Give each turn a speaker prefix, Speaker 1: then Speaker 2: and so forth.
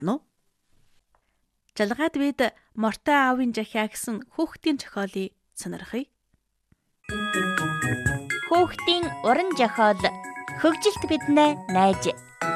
Speaker 1: бодно уу? Жалгаад бид Мортой аавын жахиа гэсэн хүүхдийн зохиолыг сонирхъя.
Speaker 2: Хүүхдийн уран зохиол хөгжилт биднээ найж.